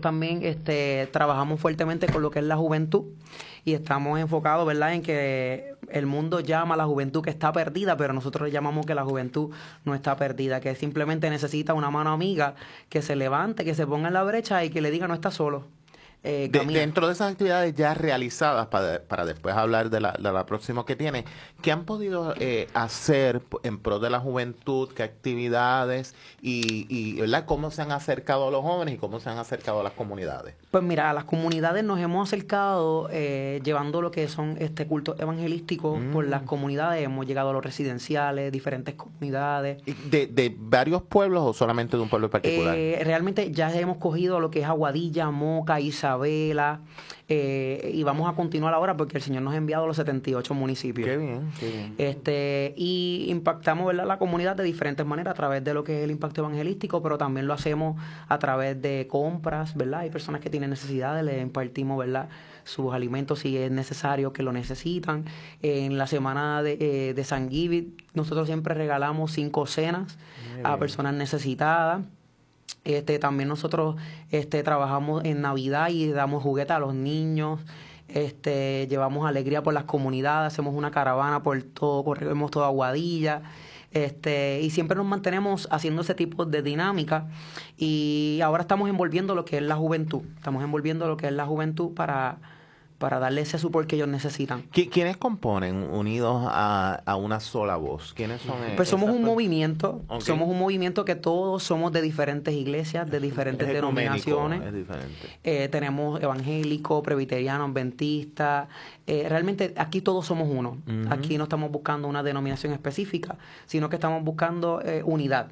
también trabajamos fuertemente con lo que es la juventud y estamos enfocados, ¿verdad?, en que el mundo llama a la juventud que está perdida, pero nosotros le llamamos que la juventud no está perdida, que simplemente necesita una mano amiga que se levante, que se ponga en la brecha y que le diga no está solo. Dentro de esas actividades ya realizadas, para después hablar de la próxima que tiene, ¿qué han podido hacer en pro de la juventud? ¿Qué actividades? ¿Verdad? ¿Cómo se han acercado a los jóvenes y cómo se han acercado a las comunidades? Pues mira, a las comunidades nos hemos acercado llevando lo que son cultos evangelísticos por las comunidades. Hemos llegado a los residenciales, diferentes comunidades. ¿De varios pueblos o solamente de un pueblo en particular? Realmente ya hemos cogido lo que es Aguadilla, Moca, Isabela, y vamos a continuar ahora porque el Señor nos ha enviado a los 78 municipios. Qué bien, qué bien. Y impactamos, ¿verdad?, la comunidad de diferentes maneras a través de lo que es el impacto evangelístico, pero también lo hacemos a través de compras, ¿verdad? Hay personas que tienen necesidades, les impartimos, ¿verdad?, sus alimentos si es necesario que lo necesitan. En la semana de San Giving nosotros siempre regalamos 5 cenas a personas necesitadas. También nosotros trabajamos en Navidad y damos juguetes a los niños. Llevamos alegría por las comunidades, hacemos una caravana por todo, corremos toda Aguadilla. Y siempre nos mantenemos haciendo ese tipo de dinámica y ahora estamos envolviendo lo que es la juventud. Estamos envolviendo lo que es la juventud para darle ese support que ellos necesitan. ¿Quiénes componen Unidos a una sola voz? ¿Quiénes son? Pues somos un movimiento, somos un movimiento que todos somos de diferentes iglesias, de diferentes denominaciones. Es diferente. Tenemos evangélicos, presbiterianos, adventistas. Realmente aquí todos somos uno. Aquí no estamos buscando una denominación específica, sino que estamos buscando unidad.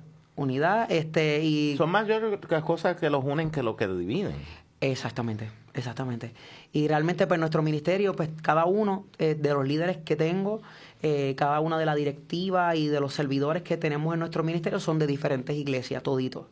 Y son más cosas que los unen que lo que dividen. Exactamente. Y realmente pues nuestro ministerio, pues cada uno de los líderes que tengo, cada una de la directiva y de los servidores que tenemos en nuestro ministerio son de diferentes iglesias, toditos.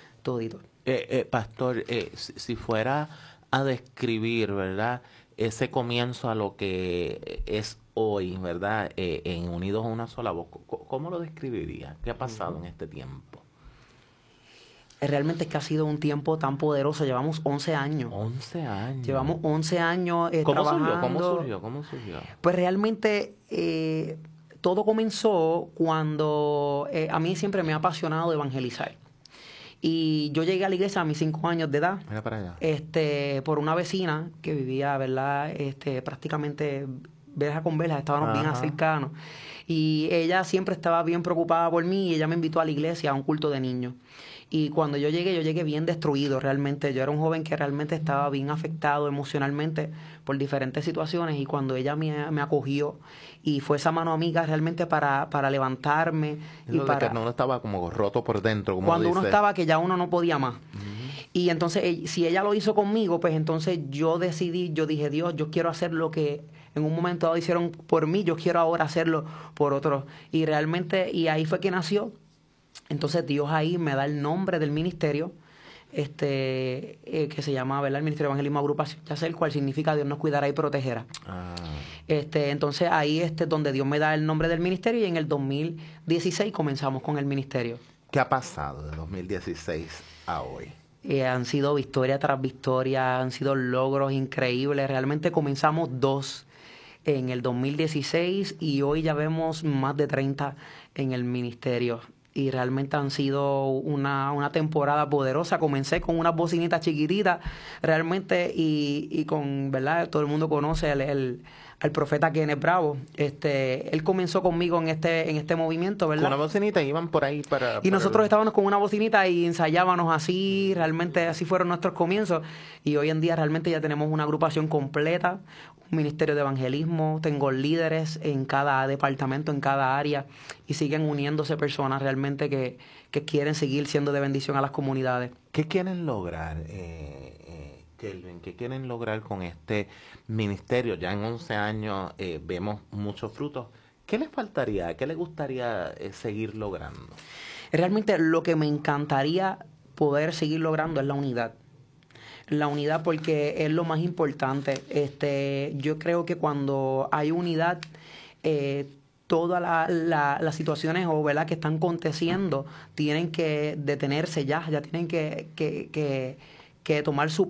Pastor, si fuera a describir, ¿verdad?, ese comienzo a lo que es hoy, ¿verdad?, en Unidos a una sola voz, ¿cómo lo describiría? ¿Qué ha pasado en este tiempo? Realmente es que ha sido un tiempo tan poderoso. Llevamos 11 años. 11 años. Llevamos 11 años trabajando. ¿Cómo surgió? Pues realmente todo comenzó cuando a mí siempre me ha apasionado evangelizar. Y yo llegué a la iglesia a mis 5 años de edad. Mira para allá. Por una vecina que vivía, ¿verdad?, prácticamente verja con verja, estábamos bien cercanos. Y ella siempre estaba bien preocupada por mí y ella me invitó a la iglesia a un culto de niños. Y cuando yo llegué bien destruido realmente. Yo era un joven que realmente estaba bien afectado emocionalmente por diferentes situaciones y cuando ella me acogió y fue esa mano amiga realmente para levantarme. Y para que uno estaba como roto por dentro. Como cuando dice. uno estaba que ya uno no podía más. Y entonces, si ella lo hizo conmigo, pues entonces yo dije, Dios, yo quiero hacer lo que en un momento dado hicieron por mí, yo quiero ahora hacerlo por otros. Y realmente, y ahí fue que nació. Entonces Dios ahí me da el nombre del ministerio, que se llama, ¿verdad?, el Ministerio de Evangelismo Agrupación Yacer, el cual significa Dios nos cuidará y protegerá. Entonces ahí es donde Dios me da el nombre del ministerio y en el 2016 comenzamos con el ministerio. ¿Qué ha pasado de 2016 a hoy? Han sido victoria tras victoria, han sido logros increíbles. Realmente comenzamos 2 en el 2016 y hoy ya vemos más de 30 en el ministerio. Y realmente han sido una temporada poderosa. Comencé con unas bocinitas chiquititas, realmente, y con, ¿verdad?, todo el mundo conoce al profeta Kenneth Bravo. Él comenzó conmigo en este movimiento, ¿verdad? Con una bocinita iban por ahí y nosotros estábamos con una bocinita y ensayábamos así, realmente así fueron nuestros comienzos. Y hoy en día realmente ya tenemos una agrupación completa, un ministerio de evangelismo, tengo líderes en cada departamento, en cada área, y siguen uniéndose personas realmente que quieren seguir siendo de bendición a las comunidades. ¿Qué quieren lograr, Kelvin? ¿Qué quieren lograr con este ministerio? Ya en 11 años vemos muchos frutos. ¿Qué les faltaría? ¿Qué les gustaría seguir logrando? Realmente lo que me encantaría poder seguir logrando es la unidad. La unidad, porque es lo más importante. Yo creo que cuando hay unidad, todas las situaciones, ¿verdad?, que están aconteciendo tienen que detenerse ya tienen que tomar su